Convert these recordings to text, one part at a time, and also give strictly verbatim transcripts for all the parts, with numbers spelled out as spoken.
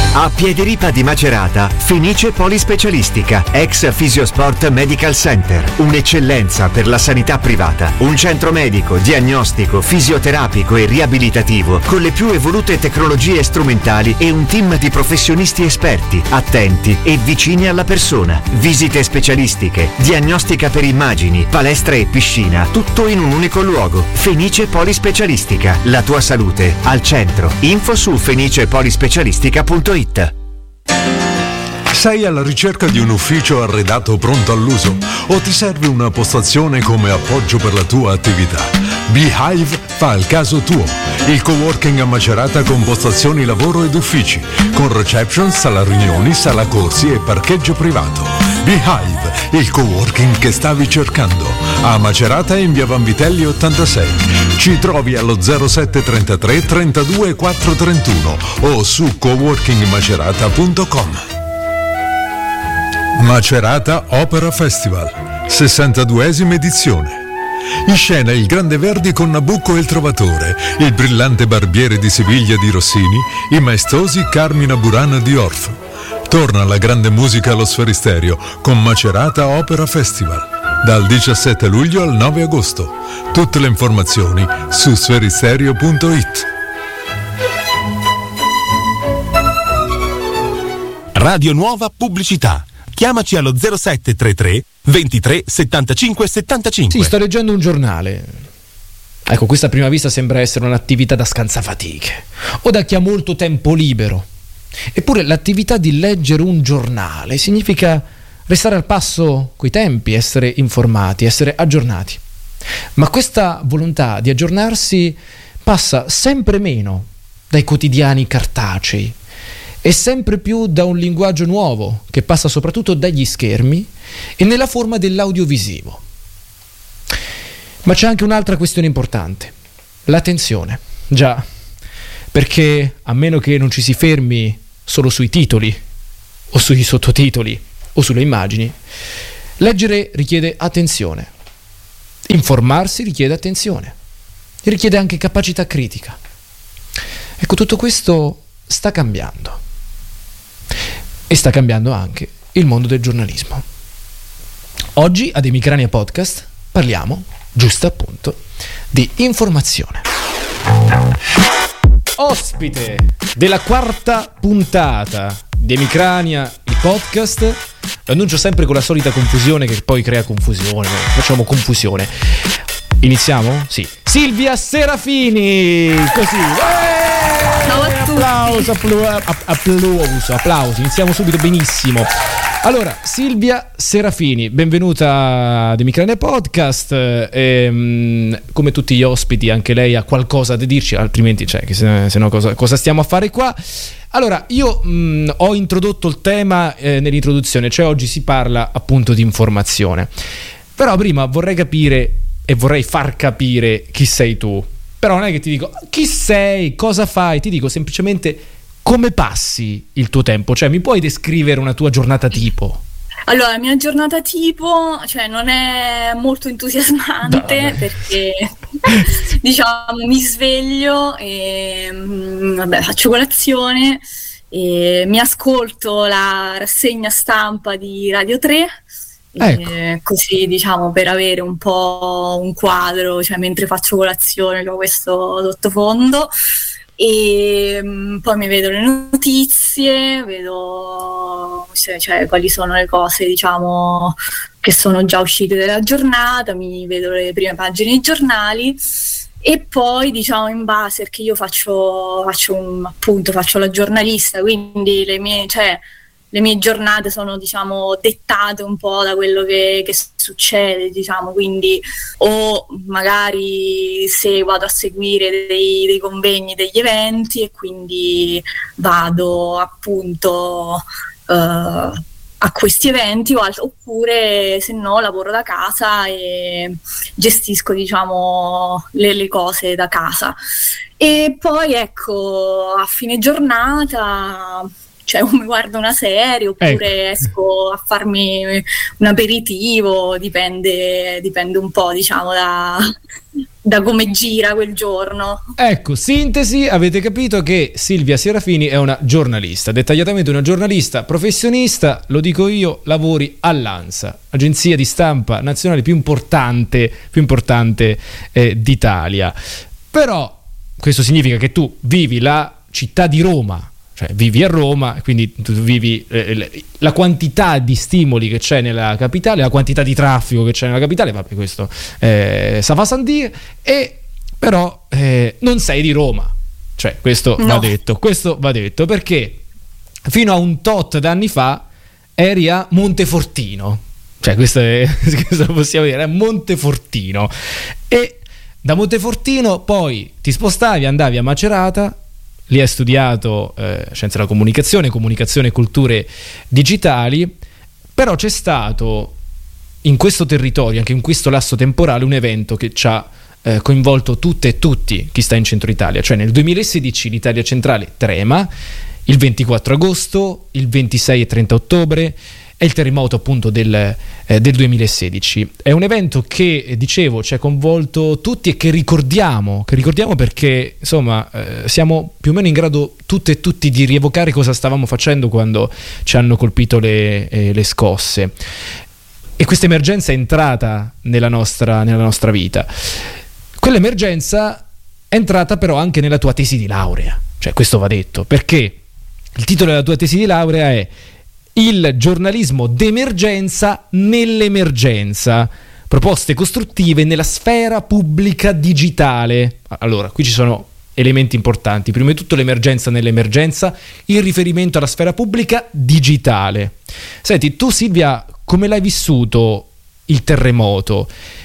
A Piediripa di Macerata, Fenice Polispecialistica, ex Fisiosport Medical Center. Un'eccellenza per la sanità privata. Un centro medico, diagnostico, fisioterapico e riabilitativo con le più evolute tecnologie strumentali e un team di professionisti esperti, attenti e vicini alla persona. Visite specialistiche, diagnostica per immagini, palestra e piscina, tutto in un unico luogo. Fenice Polispecialistica, la tua salute al centro. Info su fenice polispecialistica punto it. Sei alla ricerca di un ufficio arredato pronto all'uso o ti serve una postazione come appoggio per la tua attività? Beehive fa il caso tuo. Il coworking a Macerata con postazioni lavoro ed uffici, con reception, sala riunioni, sala corsi e parcheggio privato. Beehive, il coworking che stavi cercando. A Macerata in via Vanvitelli ottantasei. Ci trovi allo zero sette trentatré trentadue quattro trentuno o su coworking macerata punto com. Macerata Opera Festival, sessantaduesima edizione. In scena il Grande Verdi con Nabucco e il Trovatore, il brillante Barbiere di Siviglia di Rossini, i maestosi Carmina Burana di Orff. Torna la grande musica allo Sferisterio con Macerata Opera Festival, dal diciassette luglio al nove agosto. Tutte le informazioni su sferisterio punto it. Radio Nuova Pubblicità. Chiamaci allo zero sette trentatré ventitré settantacinque settantacinque. Sì, sto leggendo un giornale. Ecco, questa a prima vista sembra essere un'attività da scansafatiche o da chi ha molto tempo libero. Eppure l'attività di leggere un giornale significa restare al passo coi tempi, essere informati, essere aggiornati. Ma questa volontà di aggiornarsi passa sempre meno dai quotidiani cartacei e sempre più da un linguaggio nuovo che passa soprattutto dagli schermi e nella forma dell'audiovisivo. Ma c'è anche un'altra questione importante: l'attenzione. Già, perché a meno che non ci si fermi solo sui titoli o sui sottotitoli o sulle immagini, leggere richiede attenzione, informarsi richiede attenzione e richiede anche capacità critica. Ecco, tutto questo sta cambiando e sta cambiando anche il mondo del giornalismo. Oggi ad Emicrania Podcast parliamo, giusto appunto, di informazione. Ospite della quarta puntata di Emicrania, il podcast, lo annuncio sempre con la solita confusione che poi crea confusione, facciamo confusione. Iniziamo? Sì. Silvia Serafini, così. Ciao a tutti. Applauso, applauso, applauso, applauso. Iniziamo subito benissimo. Allora, Silvia Serafini, benvenuta ad Emicrania Podcast. E, come tutti gli ospiti, anche lei ha qualcosa da dirci, altrimenti, cioè, che se, se no cosa, cosa stiamo a fare qua? Allora, io mh, ho introdotto il tema eh, nell'introduzione, cioè oggi si parla appunto di informazione. Però prima vorrei capire e vorrei far capire chi sei tu. Però non è che ti dico chi sei, cosa fai, ti dico semplicemente come passi il tuo tempo, cioè mi puoi descrivere una tua giornata tipo? Allora, la mia giornata tipo, cioè non è molto entusiasmante. Vabbè. Perché diciamo mi sveglio e vabbè, faccio colazione e mi ascolto la rassegna stampa di Radio tre. Ecco. E così diciamo per avere un po' un quadro, cioè mentre faccio colazione ho questo sottofondo e mh, poi mi vedo le notizie, vedo cioè, quali sono le cose diciamo che sono già uscite della giornata, mi vedo le prime pagine dei giornali e poi diciamo in base, perché io faccio, faccio un, appunto faccio la giornalista, quindi le mie cioè le mie giornate sono diciamo dettate un po' da quello che, che succede, diciamo, quindi o magari se vado a seguire dei, dei convegni, degli eventi e quindi vado appunto uh, a questi eventi o alt- oppure se no lavoro da casa e gestisco diciamo le, le cose da casa. E poi ecco a fine giornata cioè o mi guardo una serie oppure Ecco. esco a farmi un aperitivo, dipende, dipende un po', diciamo, da, da come gira quel giorno. Ecco, sintesi, avete capito che Silvia Serafini è una giornalista, dettagliatamente una giornalista professionista, lo dico io, lavori all'ANSA, agenzia di stampa nazionale più importante, più importante eh, d'Italia. Però questo significa che tu vivi la città di Roma, cioè vivi a Roma, quindi tu vivi eh, la quantità di stimoli che c'è nella capitale, la quantità di traffico che c'è nella capitale, vabbè, questo eh, sa fa sentire, e però eh, non sei di Roma, cioè questo No. va detto, questo va detto perché fino a un tot d'anni fa eri a Montefortino, cioè questo, è, questo lo possiamo dire, è Montefortino, e da Montefortino poi ti spostavi, andavi a Macerata. Lì hai studiato eh, scienze della comunicazione, comunicazione e culture digitali, però c'è stato in questo territorio, anche in questo lasso temporale, un evento che ci ha eh, coinvolto tutte e tutti chi sta in centro Italia, cioè nel duemilasedici l'Italia centrale trema, il ventiquattro agosto, il ventisei e trenta ottobre, è il terremoto appunto del, eh, del duemilasedici. È un evento che, eh, dicevo, ci ha coinvolto tutti e che ricordiamo, che ricordiamo perché insomma eh, siamo più o meno in grado tutte e tutti di rievocare cosa stavamo facendo quando ci hanno colpito le, eh, le scosse. E questa emergenza è entrata nella nostra, nella nostra vita. Quell'emergenza è entrata però anche nella tua tesi di laurea, cioè questo va detto, perché il titolo della tua tesi di laurea è Il giornalismo d'emergenza nell'emergenza, proposte costruttive nella sfera pubblica digitale. Allora, qui ci sono elementi importanti. Prima di tutto l'emergenza nell'emergenza, il riferimento alla sfera pubblica digitale. Senti, tu Silvia, come l'hai vissuto il terremoto?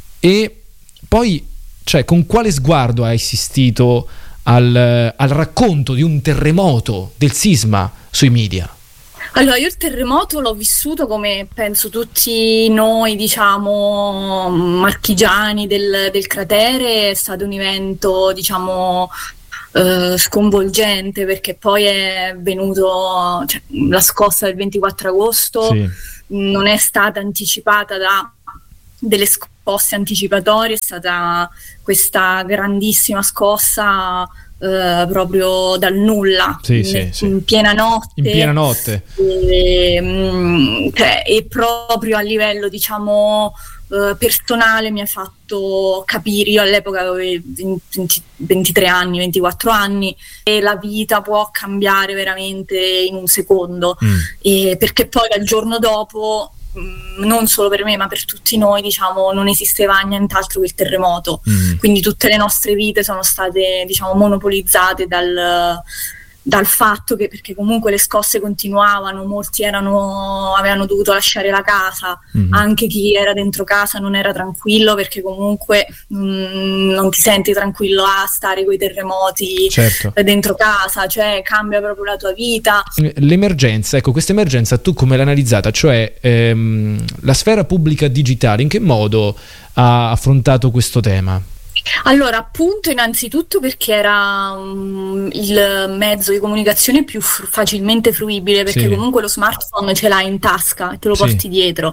E poi, cioè, con quale sguardo hai assistito al, al racconto di un terremoto, del sisma sui media? Allora, io il terremoto l'ho vissuto come penso tutti noi, diciamo, marchigiani del, del cratere. È stato un evento, diciamo, eh, sconvolgente, perché poi è venuto, cioè, la scossa del ventiquattro agosto Sì. non è stata anticipata da delle scosse anticipatorie, è stata questa grandissima scossa Uh, proprio dal nulla, Sì, in, sì, sì. in piena notte, In piena notte. E, mm, cioè, e proprio a livello, diciamo, uh, personale mi ha fatto capire. Io all'epoca avevo venti, ventitré anni, ventiquattro anni, e la vita può cambiare veramente in un secondo, Mm. e perché poi dal giorno dopo, non solo per me ma per tutti noi, diciamo, non esisteva nient'altro che il terremoto. Mm. Quindi tutte le nostre vite sono state, diciamo, monopolizzate dal, dal fatto che, perché comunque le scosse continuavano, molti erano, avevano dovuto lasciare la casa, Mm. anche chi era dentro casa non era tranquillo, perché comunque mm, non ti senti tranquillo a stare coi terremoti Certo. dentro casa, cioè cambia proprio la tua vita. L'emergenza, ecco, questa emergenza tu come l'hai analizzata? Cioè ehm, la sfera pubblica digitale in che modo ha affrontato questo tema? Allora, appunto, innanzitutto perché era um, il mezzo di comunicazione più f- facilmente fruibile, perché Sì. comunque lo smartphone ce l'hai in tasca e te lo Sì. porti dietro.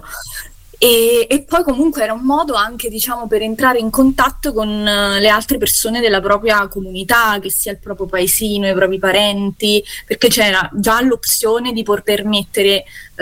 E, e poi comunque era un modo anche, diciamo, per entrare in contatto con eh, le altre persone della propria comunità, che sia il proprio paesino, i propri parenti, perché c'era già l'opzione di poter mettere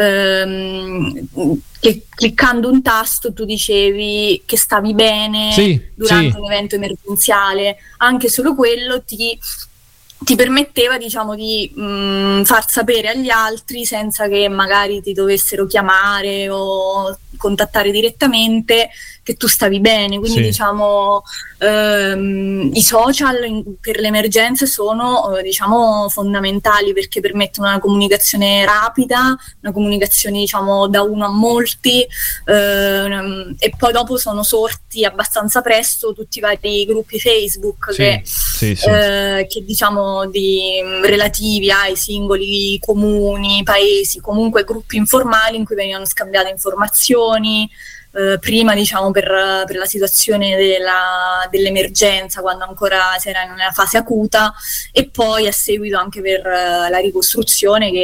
ehm, che cliccando un tasto tu dicevi che stavi bene Sì, durante sì. un evento emergenziale. Anche solo quello ti ti permetteva, diciamo, di mh, far sapere agli altri senza che magari ti dovessero chiamare o contattare direttamente che tu stavi bene. Quindi, Sì. diciamo, ehm, i social in- per le emergenze sono, eh, diciamo, fondamentali, perché permettono una comunicazione rapida, una comunicazione, diciamo, da uno a molti, ehm, e poi dopo sono sorti abbastanza presto tutti i vari gruppi Facebook Sì, che sì, sì. eh, che diciamo di mh, relativi ai singoli comuni, paesi, comunque gruppi informali in cui venivano scambiate informazioni, eh, prima, diciamo, per, per la situazione della, dell'emergenza, quando ancora si era nella fase acuta, e poi a seguito anche per eh, la ricostruzione, che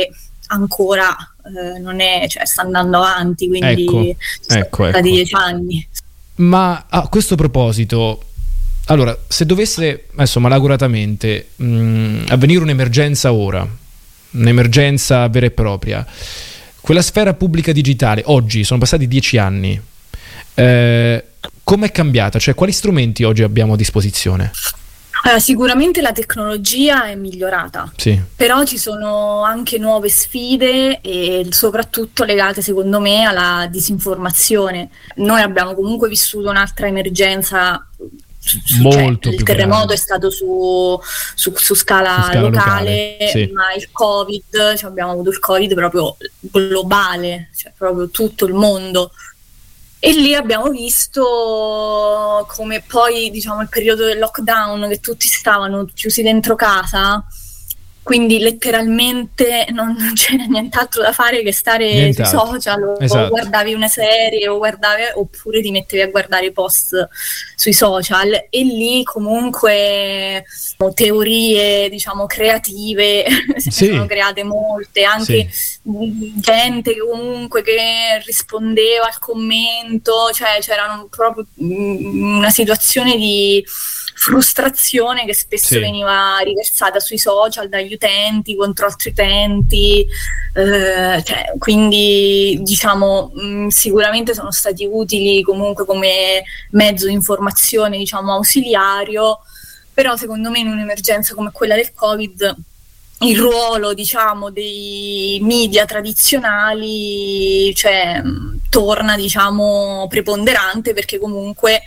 ancora eh, non è, cioè sta andando avanti, quindi ecco, sono ecco, stati ecco. dieci anni. Ma a questo proposito, allora, se dovesse, adesso malauguratamente, mh, avvenire un'emergenza ora, un'emergenza vera e propria, quella sfera pubblica digitale, oggi, sono passati dieci anni, eh, com'è cambiata? Cioè, quali strumenti oggi abbiamo a disposizione? Allora, sicuramente la tecnologia è migliorata, Sì. però ci sono anche nuove sfide e soprattutto legate secondo me alla disinformazione. Noi abbiamo comunque vissuto un'altra emergenza, su, molto cioè, il più terremoto grande. è stato su, su, su scala, Su scala locale, locale, sì. ma il Covid, cioè abbiamo avuto il Covid proprio globale, cioè proprio tutto il mondo. E lì abbiamo visto come poi, diciamo, il periodo del lockdown, che tutti stavano chiusi dentro casa, quindi letteralmente non, non c'era nient'altro da fare che stare Nient'altro. sui social o, Esatto. o guardavi una serie o guardavi, oppure ti mettevi a guardare i post sui social, e lì comunque teorie, diciamo, creative si Sì. sono create molte, anche Sì. gente che comunque che rispondeva al commento, cioè c'era proprio una situazione di frustrazione che spesso Sì. veniva riversata sui social dagli utenti contro altri utenti, eh, cioè, quindi diciamo mh, sicuramente sono stati utili comunque come mezzo di informazione, diciamo, ausiliario, però secondo me in un'emergenza come quella del Covid il ruolo, diciamo, dei media tradizionali, cioè, mh, torna, diciamo, preponderante, perché comunque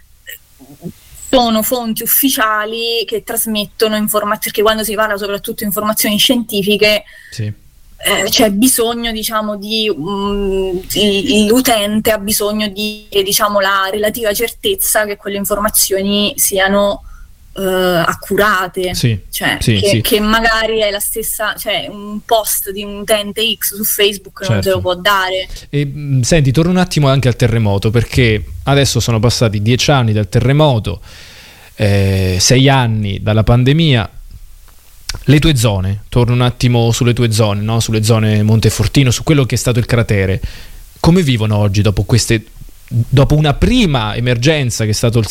sono fonti ufficiali che trasmettono informazioni, perché quando si parla soprattutto di informazioni scientifiche, Sì. eh, c'è bisogno, diciamo, di um, il- l'utente ha bisogno di, diciamo, la relativa certezza che quelle informazioni siano eh, accurate, Sì. cioè Sì, che, sì. che magari è la stessa, cioè un post di un utente X su Facebook non te Certo. lo può dare. E, mh, senti, torno un attimo anche al terremoto, perché adesso sono passati dieci anni dal terremoto, eh, sei anni dalla pandemia. Le tue zone, torno un attimo sulle tue zone, no? Sulle zone Montefortino, su quello che è stato il cratere. Come vivono oggi dopo queste, dopo una prima emergenza che è stato il